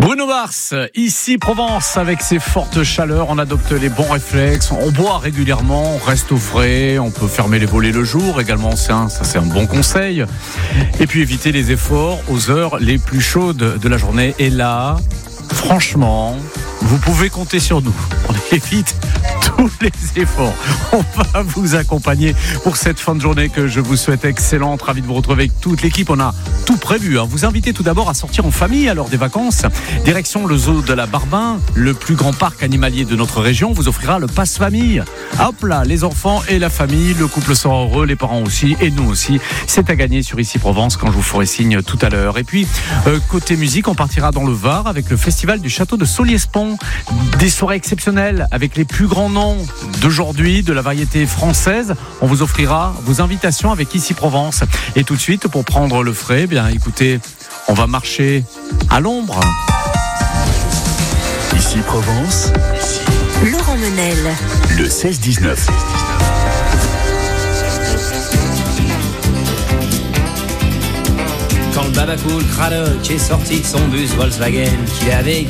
Bruno Mars, ici Provence, avec ses fortes chaleurs, on adopte les bons réflexes, on boit régulièrement, on reste au frais, on peut fermer les volets le jour, également ça c'est un bon conseil. Et puis éviter les efforts aux heures les plus chaudes de la journée. Et là, franchement, vous pouvez compter sur nous. On évite tous les efforts. On va vous accompagner pour cette fin de journée que je vous souhaite excellente. Ravi de vous retrouver avec toute l'équipe. On a tout prévu. Vous invitez tout d'abord à sortir en famille à l'heure des vacances. Direction le zoo de la Barbin, le plus grand parc animalier de notre région, vous offrira le pass famille. Hop là, les enfants et la famille, le couple sera heureux, les parents aussi et nous aussi. C'est à gagner sur Ici Provence quand je vous ferai signe tout à l'heure. Et puis, côté musique, on partira dans le Var avec le festival du château de Soliespont. Des soirées exceptionnelles avec les plus grands noms d'aujourd'hui, de la variété française. On vous offrira vos invitations avec Ici Provence. Et tout de suite, pour prendre le frais, bien écoutez, on va marcher à l'ombre. Ici Provence, Laurent Menel, le 16-19. Quand le Babacool Cradock est sorti de son bus Volkswagen, qu'il avait